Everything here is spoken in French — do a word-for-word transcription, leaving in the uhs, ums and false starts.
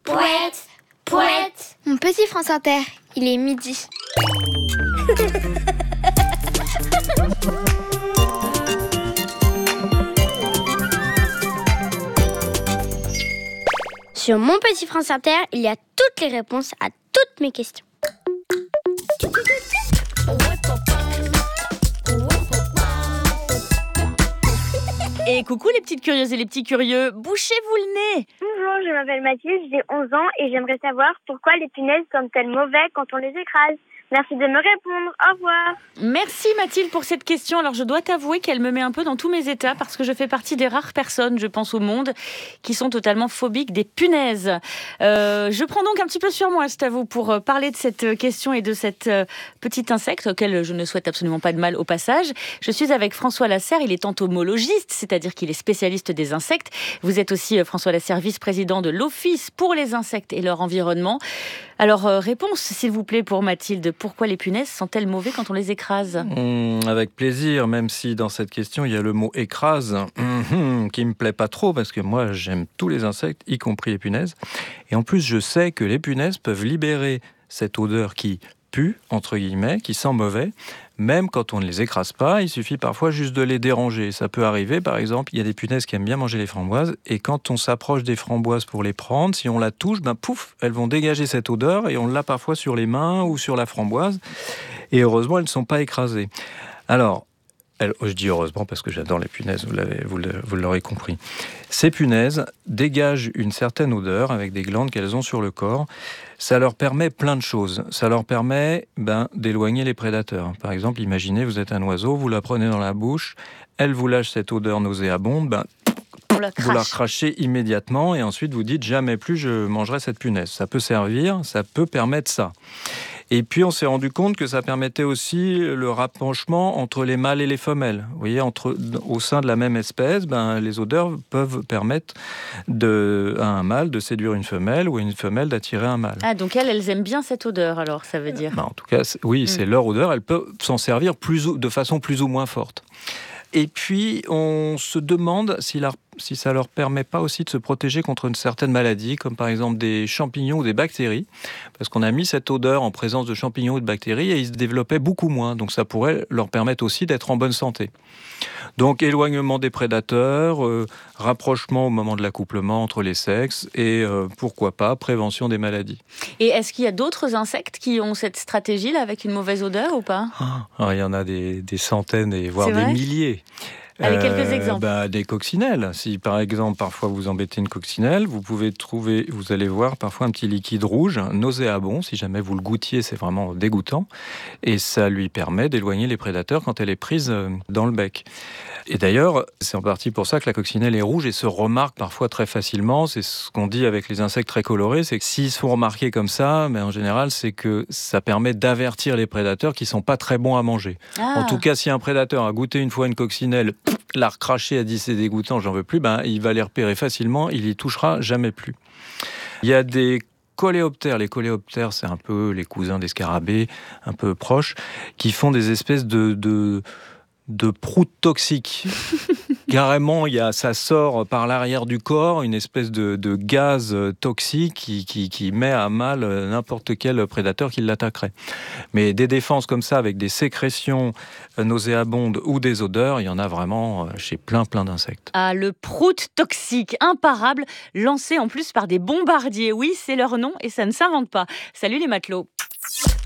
Pouette, pouette. Mon petit France Inter, il est midi. Sur mon petit France Inter, il y a toutes les réponses à toutes mes questions. Et coucou les petites curieuses et les petits curieux, bouchez-vous le nez. Bonjour, je m'appelle Mathilde, j'ai onze ans et j'aimerais savoir pourquoi les punaises sont-elles mauvaises quand on les écrase. Merci de me répondre, au revoir. Merci Mathilde pour cette question. Alors je dois t'avouer qu'elle me met un peu dans tous mes états parce que je fais partie des rares personnes, je pense au monde, qui sont totalement phobiques des punaises. Euh, je prends donc un petit peu sur moi, je t'avoue, pour parler de cette question et de cet euh, petit insecte auquel je ne souhaite absolument pas de mal au passage. Je suis avec François Lasserre, il est entomologiste, c'est-à-dire qu'il est spécialiste des insectes. Vous êtes aussi, euh, François Lasserre, vice-président de l'Office pour les insectes et leur environnement. Alors, euh, réponse, s'il vous plaît, pour Mathilde. Pourquoi les punaises sont-elles mauvaises quand on les écrase ? Mmh, Avec plaisir, même si dans cette question, il y a le mot « écrase mmh, » qui ne me plaît pas trop, parce que moi, j'aime tous les insectes, y compris les punaises. Et en plus, je sais que les punaises peuvent libérer cette odeur qui pue, entre guillemets, qui sent mauvais, même quand on ne les écrase pas. Il suffit parfois juste de les déranger. Ça peut arriver, par exemple, il y a des punaises qui aiment bien manger les framboises, et quand on s'approche des framboises pour les prendre, si on la touche, ben pouf, elles vont dégager cette odeur, et on l'a parfois sur les mains ou sur la framboise, et heureusement, elles ne sont pas écrasées. Alors, elles, je dis heureusement parce que j'adore les punaises, vous, l'avez, vous, le, vous l'aurez compris. Ces punaises dégagent une certaine odeur avec des glandes qu'elles ont sur le corps. Ça leur permet plein de choses. Ça leur permet ben, d'éloigner les prédateurs. Par exemple, imaginez, vous êtes un oiseau, vous la prenez dans la bouche, elle vous lâche cette odeur nauséabonde, ben, la vous la crachez immédiatement et ensuite vous dites jamais plus je mangerai cette punaise. Ça peut servir, ça peut permettre ça. Et puis on s'est rendu compte que ça permettait aussi le rapprochement entre les mâles et les femelles. Vous voyez, entre, au sein de la même espèce, ben, les odeurs peuvent permettre de, à un mâle de séduire une femelle ou à une femelle d'attirer un mâle. Ah, donc elles, elles aiment bien cette odeur alors, ça veut dire. Ben, en tout cas, c'est, oui, mmh. c'est leur odeur. Elles peuvent s'en servir plus ou, de façon plus ou moins forte. Et puis, on se demande si, la, si ça leur permet pas aussi de se protéger contre une certaine maladie, comme par exemple des champignons ou des bactéries, parce qu'on a mis cette odeur en présence de champignons ou de bactéries et ils se développaient beaucoup moins. Donc ça pourrait leur permettre aussi d'être en bonne santé. Donc éloignement des prédateurs, euh, rapprochement au moment de l'accouplement entre les sexes et euh, pourquoi pas prévention des maladies. Et est-ce qu'il y a d'autres insectes qui ont cette stratégie-là avec une mauvaise odeur ou pas ? ah, Il y en a des, des centaines et voire C'est des vrai ? milliers. Allez, quelques exemples. Euh, bah, des coccinelles. Si par exemple parfois vous embêtez une coccinelle, vous pouvez trouver, vous allez voir parfois un petit liquide rouge, nauséabond. Si jamais vous le goûtiez, c'est vraiment dégoûtant. Et ça lui permet d'éloigner les prédateurs quand elle est prise dans le bec. Et d'ailleurs, c'est en partie pour ça que la coccinelle est rouge et se remarque parfois très facilement. C'est ce qu'on dit avec les insectes très colorés, c'est que s'ils sont remarqués comme ça, mais en général, c'est que ça permet d'avertir les prédateurs qui sont pas très bons à manger. Ah. En tout cas, si un prédateur a goûté une fois une coccinelle, l'a recraché, a dit c'est dégoûtant, j'en veux plus, ben, il va les repérer facilement, il y touchera jamais plus. Il y a des coléoptères. Les coléoptères, c'est un peu les cousins des scarabées, un peu proches, qui font des espèces de... de de proutes toxiques. Carrément, il y a, ça sort par l'arrière du corps, une espèce de, de gaz toxique qui, qui, qui met à mal n'importe quel prédateur qui l'attaquerait. Mais des défenses comme ça, avec des sécrétions nauséabondes ou des odeurs, il y en a vraiment chez plein, plein d'insectes. Ah, le prout toxique, imparable, lancé en plus par des bombardiers. Oui, c'est leur nom et ça ne s'invente pas. Salut les matelots.